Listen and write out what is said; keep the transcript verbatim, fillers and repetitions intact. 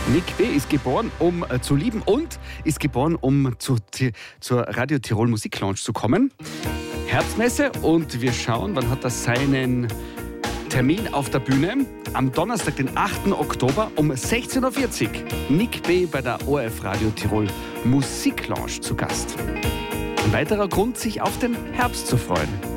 Nick B. ist geboren, um äh, zu lieben und ist geboren, um zu, t- zur Radio Tirol Musik Lounge zu kommen. Herbstmesse und wir schauen, wann hat er seinen Termin auf der Bühne. Am Donnerstag, den achten Oktober um sechzehn Uhr vierzig. Nick B. bei der O R F Radio Tirol Musik Lounge zu Gast. Ein weiterer Grund, sich auf den Herbst zu freuen.